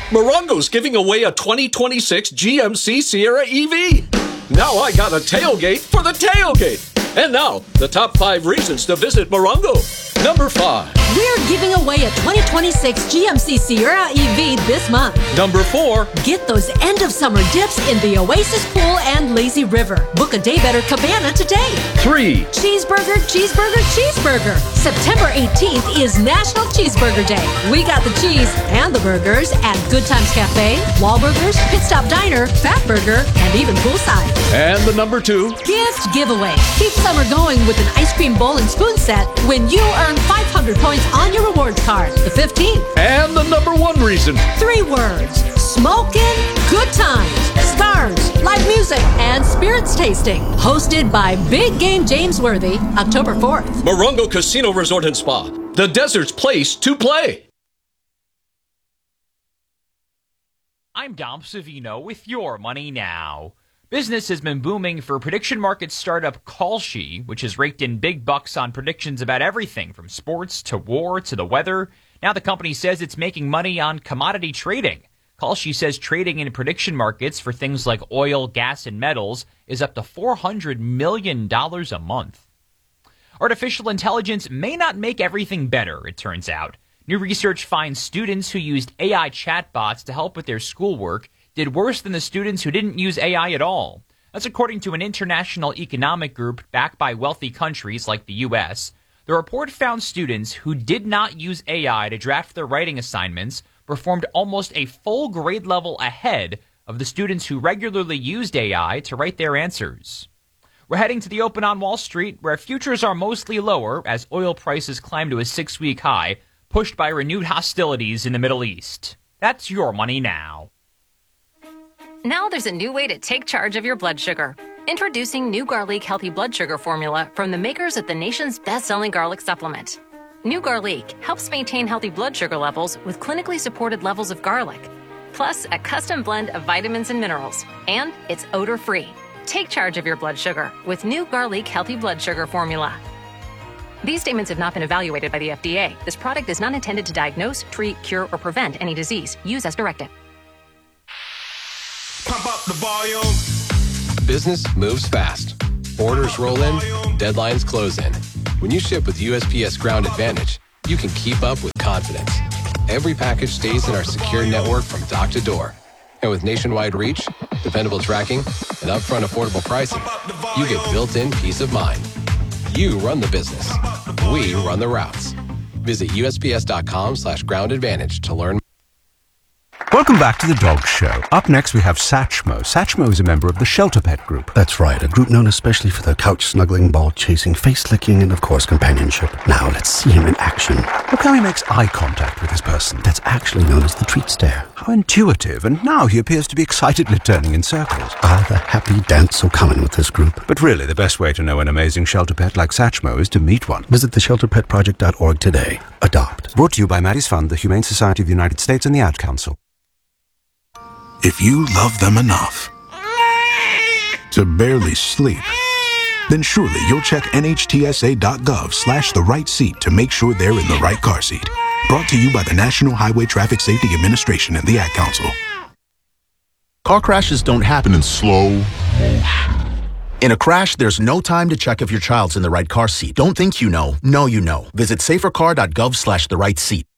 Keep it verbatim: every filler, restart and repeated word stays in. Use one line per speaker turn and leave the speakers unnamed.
Morongo's giving away a twenty twenty-six G M C Sierra E V. Now I got a tailgate for the tailgate. And now, the top five reasons to visit Morongo. Number five.
We're giving away a twenty twenty-six G M C Sierra E V this month.
Number four.
Get those end-of-summer dips in the Oasis Pool and Lazy River. Book a day better cabana today.
Three.
Cheeseburger, cheeseburger, cheeseburger. September eighteenth is National Cheeseburger Day. We got the cheese and the burgers at Good Times Cafe, Wahlburgers, Pit Stop Diner, Fat Burger, and even poolside.
And the number two.
Gift giveaway. Keep summer going with an ice cream bowl and spoon set when you earn five hundred points on your rewards card. The fifteenth.
And the number one reason.
Three words. Smoking, good times, scars, live music, and spirits tasting. Hosted by Big Game James Worthy, October fourth.
Morongo Casino Resort and Spa. The desert's place to play.
I'm Dom Savino with Your Money Now. Business has been booming for prediction market startup Kalshi, which has raked in big bucks on predictions about everything from sports to war to the weather. Now the company says it's making money on commodity trading. Kalshi says trading in prediction markets for things like oil, gas, and metals is up to four hundred million dollars a month. Artificial intelligence may not make everything better, it turns out. New research finds students who used A I chatbots to help with their schoolwork did worse than the students who didn't use A I at all. That's according to an international economic group backed by wealthy countries like the U S. The report found students who did not use A I to draft their writing assignments performed almost a full grade level ahead of the students who regularly used A I to write their answers. We're heading to the open on Wall Street, where futures are mostly lower as oil prices climb to a six-week high, pushed by renewed hostilities in the Middle East. That's Your Money Now.
Now there's a new way to take charge of your blood sugar. Introducing New Garlic Healthy Blood Sugar Formula from the makers of the nation's best-selling garlic supplement. New Garlic helps maintain healthy blood sugar levels with clinically supported levels of garlic, plus a custom blend of vitamins and minerals, and it's odor-free. Take charge of your blood sugar with New Garlic Healthy Blood Sugar Formula. These statements have not been evaluated by the F D A. This product is not intended to diagnose, treat, cure, or prevent any disease. Use as directed.
Pump up the volume.
Business moves fast. Orders roll in, deadlines close in. When you ship with U S P S Ground Advantage, you can keep up with confidence. Every package stays in our secure network from dock to door. And with nationwide reach, dependable tracking, and upfront affordable pricing, you get built-in peace of mind. You run the business. We run the routes. Visit U S P S dot com slash ground advantage to learn more.
Welcome back to The Dog Show. Up next, we have Satchmo. Satchmo is a member of the Shelter Pet Group.
That's right, a group known especially for their couch-snuggling, ball-chasing, face-licking, and, of course, companionship. Now, let's see him in action.
Look how he makes eye contact with his person.
That's actually known as the treat stare.
How intuitive, and now he appears to be excitedly turning in circles.
Ah, the happy dance so common with this group.
But really, the best way to know an amazing shelter pet like Satchmo is to meet one.
Visit the shelter pet project dot org today. Adopt.
Brought to you by Maddie's Fund, the Humane Society of the United States, and the Ad Council.
If you love them enough to barely sleep, then surely you'll check N H T S A dot gov slash the right seat to make sure they're in the right car seat. Brought to you by the National Highway Traffic Safety Administration and the Ad Council.
Car crashes don't happen in slow motion. In a crash, there's no time to check if your child's in the right car seat. Don't think you know. Know you know. Visit safer car dot gov slash the right seat.